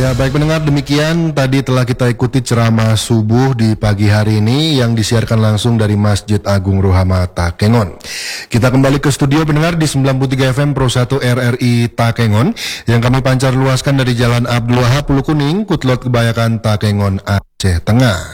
Ya, baik pendengar, demikian tadi telah kita ikuti ceramah subuh di pagi hari ini yang disiarkan langsung dari Masjid Agung Ruhama Takengon. Kita kembali ke studio pendengar di 93 FM Pro 1 RRI Takengon yang kami pancar luaskan dari Jalan Abdul Wahab, Pulau Kuning, Kutlot Kebayakan, Takengon, Aceh Tengah.